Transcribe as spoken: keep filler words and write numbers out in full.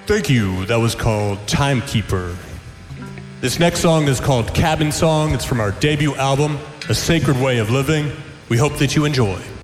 Thank you. That was called Timekeeper. This next song is called Cabin Song. It's from our debut album, A Sacred Way of Living. We hope that you enjoy.